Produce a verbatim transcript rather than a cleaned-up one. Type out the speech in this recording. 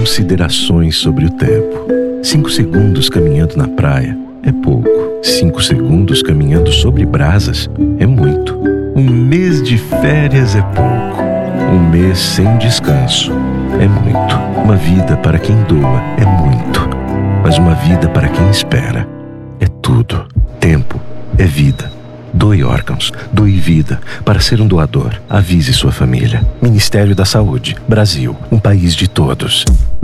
considerações sobre o tempo. Cinco segundos caminhando na praia é pouco. Cinco segundos caminhando sobre brasas é muito. Um mês de férias é pouco. Um mês sem descanso é muito. Uma vida para quem doa é muito. Mas uma vida para quem espera é tudo. Tempo é vida. Doe órgãos, doe vida. Para ser um doador, avise sua família. Ministério da Saúde, Brasil, um país de todos.